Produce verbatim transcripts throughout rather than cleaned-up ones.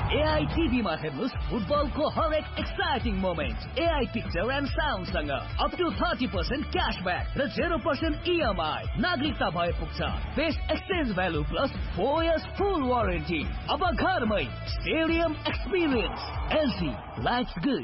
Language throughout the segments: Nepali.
एआई टिभीमा हेर्नुस् फुटबलको हरेक exciting moment. AI picture and साउन्डसँग up to thirty percent cashback र जेरो पर्सेन्ट इएमआई। नागरिकता भए पुग्छ। Best exchange value plus four years फुल वारेन्टी। अब घरमै stadium experience. LC likes good.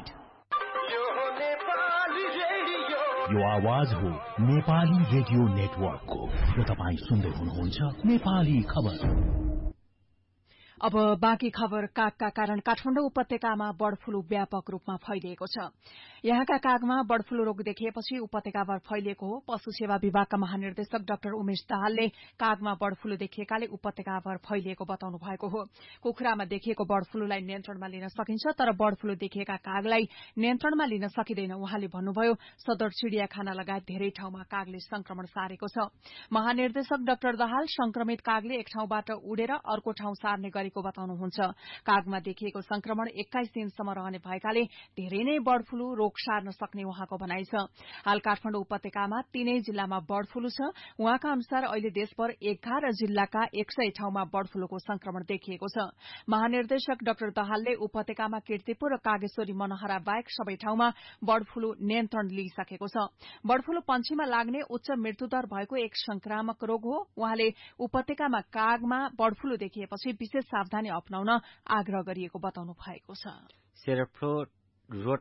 यो आवाज हो नेपाली रेडियो नेटवर्कको र तपाईँ सुन्दै हुनुहुन्छ नेपाली खबर। अब बाँकी खबर। कागका कारण काठमाडौँ उपत्यकामा बर्ड फ्लू व्यापक रूपमा फैलिएको छ। यहाँका कागमा बर्ड फ्लू रोग देखिएपछि उपत्यकाभर फैलिएको हो। पशु सेवा विभागका महानिर्देशक डाक्टर उमेश दाहालले कागमा बर्ड फ्लू देखिएकाले उपत्यकाभर फैलिएको बताउनु भएको हो। कुखुरामा देखिएको बर्ड फ्लूलाई नियन्त्रणमा लिन सकिन्छ, तर बर्ड फ्लू देखिएका कागलाई नियन्त्रणमा लिन सकिँदैन। उहाँले भन्नुभयो, सदर चिड़ियाखाना लगायत धेरै ठाउँमा कागले संक्रमण सारेको छ। महानिर्देशक डाक्टर दाहाल संक्रमित कागले एक ठाउँबाट उडेर अर्को ठाउँ सार्ने गरेको बताउनुहुन्छ। कागमा देखिएको संक्रमण एक्काइस दिनसम्म रहने भएकाले धेरै नै बर्ड फ्लू रोग सार्न सक्ने उहाँको भनाइ छ। हाल काठमाडौँ उपत्यकामा तीनै जिल्लामा बर्ड फ्लू छ। उहाँका अनुसार अहिले देशभर एघार जिल्लाका एक सय ठाउँमा बर्ड फ्लूको संक्रमण देखिएको छ। महानिर्देशक डाक्टर दाहालले उपत्यकामा कीर्तिपुर र कागेश्वरी मनहरा बाहेक सबै ठाउँमा बर्ड फ्लू नियन्त्रण लिइसकेको छ। बर्ड फ्लू पंक्षीमा लाग्ने उच्च मृत्युदर भएको एक संक्रामक रोग हो। उहाँले उपत्यकामा कागमा बर्ड फ्लू देखिएपछि विशेष सावधानी अपनाउन आग्रह गरिएको बताउनु भएको छ। सेरोफ्लो रोड